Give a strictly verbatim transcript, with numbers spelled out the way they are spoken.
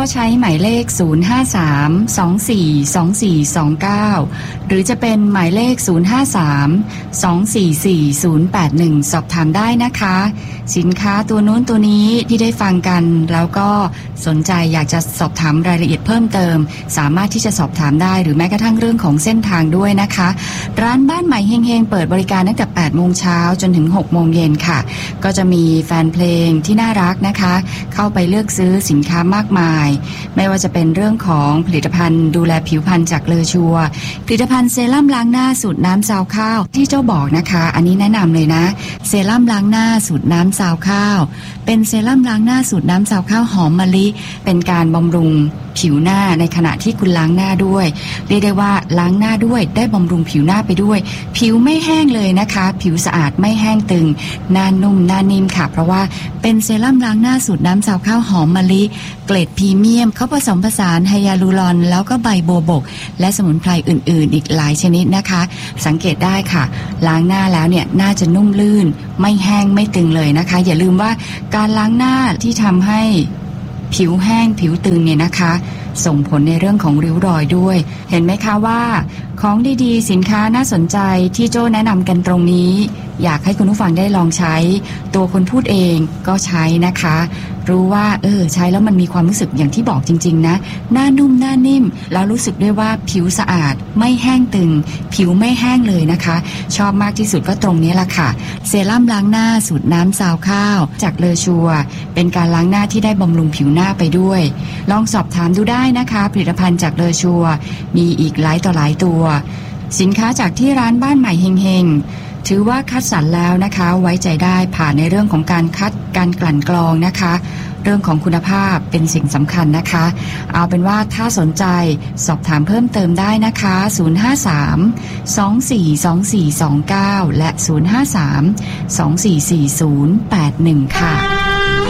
ใช้หมายเลขศูนย์ ห้า สาม สอง สี่ สอง สี่ สอง เก้าหรือจะเป็นหมายเลขศูนย์ ห้า สาม สอง สี่ สี่ ศูนย์ แปด หนึ่งสอบถามได้นะคะสินค้าตัวนู้นตัวนี้ที่ได้ฟังกันแล้วก็สนใจอยากจะสอบถามรายละเอียดเพิ่มเติมสามารถที่จะสอบถามได้หรือแม้กระทั่งเรื่องของเส้นทางด้วยนะคะร้านบ้านใหม่เฮงๆเปิดบริการตั้งแต่ แปด โมงเช้าจนถึง หก โมงเย็นค่ะก็จะมีแฟนเพลงที่น่ารักนะคะเข้าไปเลือกซื้อสินค้ามากมายไม่ว่าจะเป็นเรื่องของผลิตภัณฑ์ดูแลผิวพรรณจากเลอชัวผลิตภัณฑ์เซรั่มล้างหน้าสูตรน้ำซาวข้าวที่เจ้าบอกนะคะอันนี้แนะนำเลยนะเซรั่มล้างหน้าสูตรน้ำซาวข้าวเป็นเซรั่มล้างหน้าสูตรน้ำซาวข้าวหอมมะลิเป็นการบำรุงผิวหน้าในขณะที่คุณล้างหน้าด้วยเรียกได้ว่าล้างหน้าด้วยได้บำรุงผิวหน้าไปด้วยผิวไม่แห้งเลยนะคะผิวสะอาดไม่แห้งตึงหน้านุ่มหน้านิ่มค่ะเพราะว่าเป็นเซรั่มล้างหน้าสูตรน้ำซาวข้าวหอมมะลิเกรดพรีเมียมเขาผสมผสานไฮยาลูรอนแล้วก็ใบโบวบกและสมุนไพรอื่นๆอีกหลายชนิดนะคะสังเกตได้ค่ะล้างหน้าแล้วเนี่ยน่าจะนุ่มลื่นไม่แห้งไม่ตึงเลยนะคะอย่าลืมว่าการล้างหน้าที่ทำให้ผิวแห้งผิวตึงเนี่ยนะคะส่งผลในเรื่องของริ้วรอยด้วยเห็นไหมคะว่าของดีๆสินค้าน่าสนใจที่โจ้แนะนำกันตรงนี้อยากให้คุณผู้ฟังได้ลองใช้ตัวคนพูดเองก็ใช้นะคะรู้ว่าเออใช้แล้วมันมีความรู้สึกอย่างที่บอกจริงๆนะหน้านุ่มหน้านิ่มแล้วรู้สึกด้วยว่าผิวสะอาดไม่แห้งตึงผิวไม่แห้งเลยนะคะชอบมากที่สุดก็ตรงนี้ละค่ะเซรั่มล้างหน้าสูตรน้ำซาวข้าวจากเลอชัวเป็นการล้างหน้าที่ได้บำรุงผิวหน้าไปด้วยลองสอบถามดูได้นะคะผลิตภัณฑ์จากเลอชัวมีอีกหลายต่อหลายตัวสินค้าจากที่ร้านบ้านใหม่เฮงๆถือว่าคัดสรรแล้วนะคะไว้ใจได้ผ่านในเรื่องของการคัดการกลั่นกรองนะคะเรื่องของคุณภาพเป็นสิ่งสำคัญนะคะเอาเป็นว่าถ้าสนใจสอบถามเพิ่มเติมได้นะคะศูนย์ ห้า สาม สอง สี่ สอง สี่ สอง เก้าและศูนย์ ห้า สาม สอง สี่ สี่ ศูนย์ แปด หนึ่งค่ะ